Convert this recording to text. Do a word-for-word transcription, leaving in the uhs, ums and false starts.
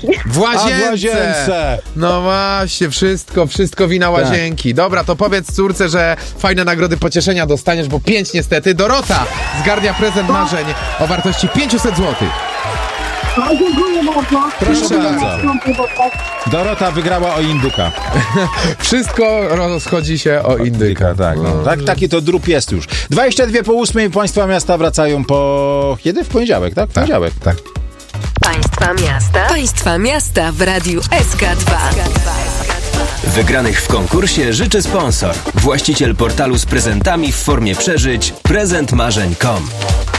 W łazience. A w łazience. No właśnie, wszystko, wszystko wina łazienki. Dobra, to powiedz córce, że fajne nagrody pocieszenia dostaniesz, bo pięć niestety. Dorota zgarnia prezent marzeń o wartości pięćset złotych. O, dziękuję bardzo. Proszę bardzo. Dorota wygrała o indyka. Wszystko rozchodzi się o indyka. Tak, no. tak, taki to drób jest już. dwadzieścia dwie po ósmej, państwa miasta wracają po... Kiedy? W poniedziałek, tak? W poniedziałek. Tak. Państwa miasta. Państwa miasta w Radiu S K dwa. Wygranych w konkursie życzy sponsor. Właściciel portalu z prezentami w formie przeżyć prezent marzeń kropka com.